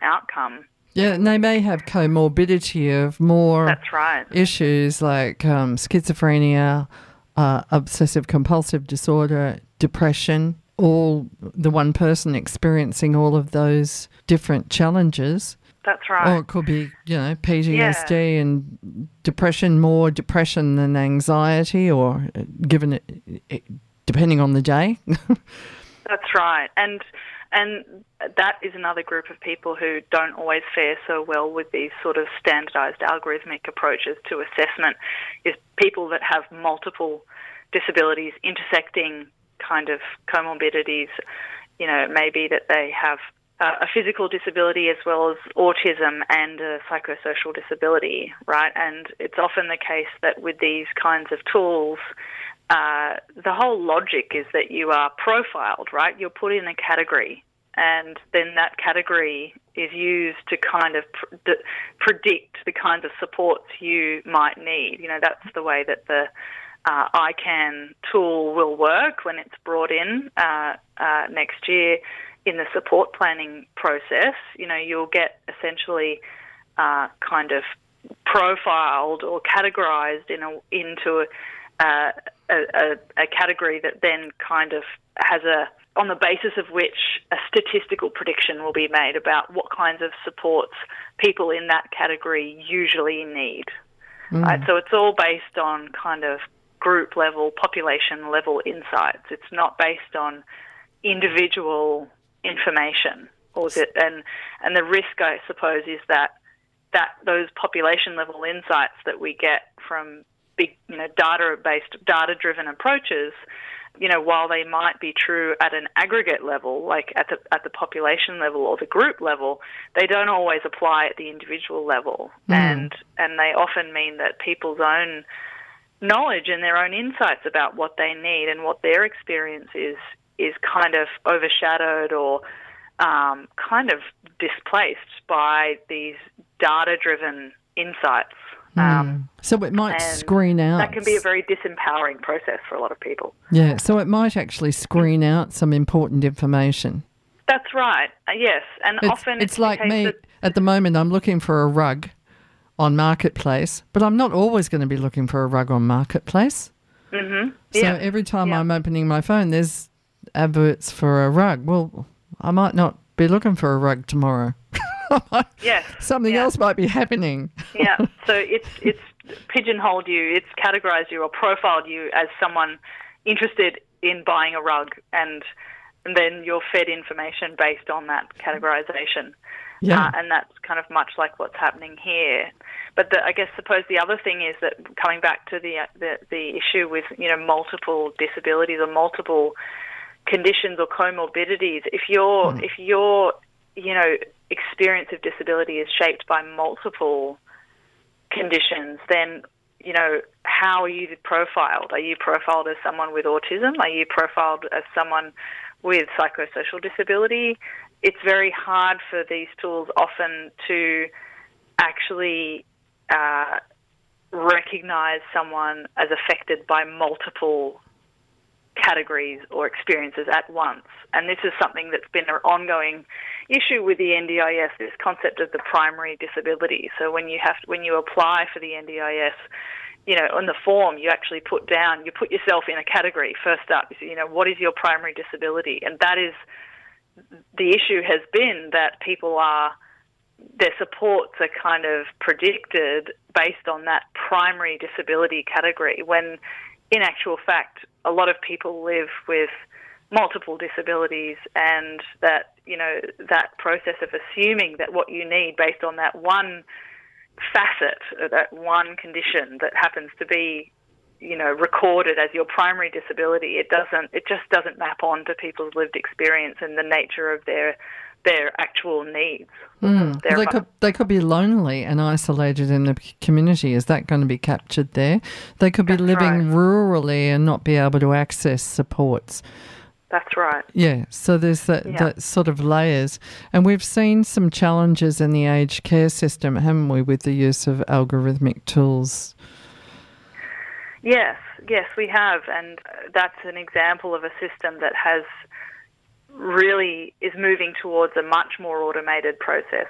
outcome. Yeah, and they may have comorbidity of more That's right. issues like schizophrenia, obsessive compulsive disorder, depression, all the one person experiencing all of those different challenges. That's right. Or it could be, PTSD and depression, more depression than anxiety, or given it depending on the day. That's right. And that is another group of people who don't always fare so well with these sort of standardised algorithmic approaches to assessment, is people that have multiple disabilities intersecting kind of comorbidities. It may be that they have a physical disability as well as autism and a psychosocial disability, right? And it's often the case that with these kinds of tools, the whole logic is that you are profiled, right? You're put in a category, and then that category is used to kind of predict the kinds of supports you might need. That's the way that the ICANN tool will work when it's brought in next year in the support planning process. You'll get essentially kind of profiled or categorized into a category that then kind of has on the basis of which a statistical prediction will be made about what kinds of supports people in that category usually need. Right? So it's all based on kind of group level, population level insights. It's not based on individual information, and the risk, I suppose, is that those population level insights that we get from big, data-driven approaches, while they might be true at an aggregate level, like at the population level or the group level, they don't always apply at the individual level, and they often mean that people's own knowledge and their own insights about what they need and what their experience is kind of overshadowed or kind of displaced by these data-driven insights. So it might screen out. That can be a very disempowering process for a lot of people. Yeah, so it might actually screen out some important information. That's right, yes. And often it's like me, at the moment I'm looking for a rug on Marketplace, but I'm not always going to be looking for a rug on Marketplace. Mm-hmm. So every time I'm opening my phone, there's adverts for a rug. Well, I might not be looking for a rug tomorrow. Yes. Something else might be happening. Yeah. So it's pigeonholed you, it's categorized you or profiled you as someone interested in buying a rug, and then you're fed information based on that categorization. Yeah. And that's kind of much like what's happening here. But I suppose the other thing is that, coming back to the issue with multiple disabilities or multiple conditions or comorbidities, if your experience of disability is shaped by multiple conditions, then how are you profiled? Are you profiled as someone with autism? Are you profiled as someone with psychosocial disability? It's very hard for these tools often to actually recognize someone as affected by multiple categories or experiences at once. And this is something that's been an ongoing issue with the NDIS, this concept of the primary disability. So when you apply for the NDIS, on the form you actually put yourself in a category first up. What is your primary disability? And that is, the issue has been that their supports are kind of predicted based on that primary disability category, when in actual fact a lot of people live with multiple disabilities, and that that process of assuming that what you need based on that one facet, or that one condition that happens to be recorded as your primary disability, it just doesn't map onto people's lived experience and the nature of their actual needs. They could be lonely and isolated in the community. Is that going to be captured there? They could be living rurally and not be able to access supports. That's right. Yeah, so there's that sort of layers. And we've seen some challenges in the aged care system, haven't we, with the use of algorithmic tools? Yes, we have. And that's an example of a system that is moving towards a much more automated process